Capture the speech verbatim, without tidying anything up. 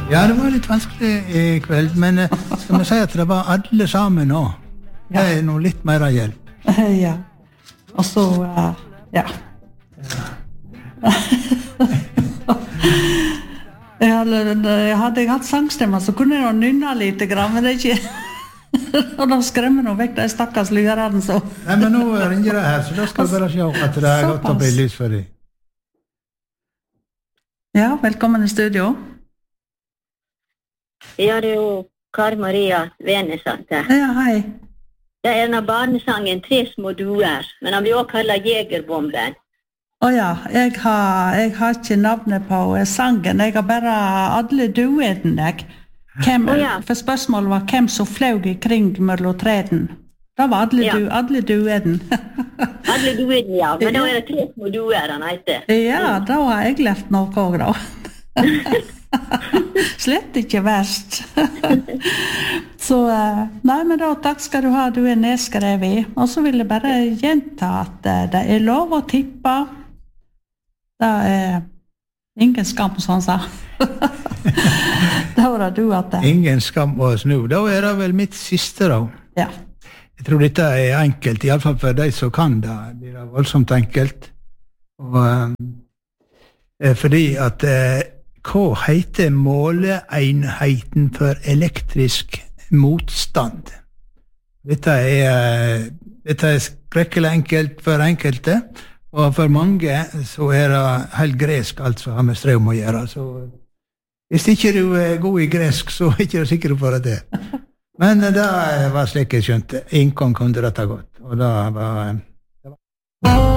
Ja, det var litt vanskelig i kveld, men eh, skal vi si at det var alle sammen nå? Det er noe litt mer hjelp. Ja. Og så, uh, ja. jeg, hadde, jeg hadde jeg hatt sangstemmer, så kunne jeg nynne litt, men det er ikke... og da skremmer nå vekk de stakkars lyrerne, så... Nei, men nå ringer det her, så da skal vi bare se at det er godt å bli lys for deg. Ja, velkommen i studio. Ja, det er jo Kari Maria Venesatt her. Ja, hei. Det er en av barnesangen Tre små duer, men han blir også kallet Jegerbomben. Åja, jeg har, jeg har ikke navnet på sangen, jeg har bare alle dueden, jeg. Hvem, oh, ja. For spørsmålet var hvem som fløg i kring mellom treden. Da var alle, ja. du, alle dueden. alle dueden, ja. Men da er det Tre små duer han heter. Ja, da har jeg lært noe også, da. Slett ikke verst. Så, nei, men da, takk skal du ha, du er nedskrevet. Og så vil jeg bare gjenta at det er lov å tippe. Det er ingen skam, som han sa. Da var det du at det... Ingen skam å snu. Da er det vel mitt siste, da. Ja. Jeg tror dette er enkelt, i alle fall for de som kan det. Det er voldsomt enkelt. Og, eh, fordi at... Eh, hva heter måleenheten for elektrisk motstand? Dette er, dette er skrekkelig enkelt for enkelte, og for mange så er det helt gresk alt som har med strøm å gjøre. Så hvis ikke du er god i gresk, så er ikke du sikker på det. Men det var slik jeg skjønte. Ingen kunne dette godt, og det var... Det var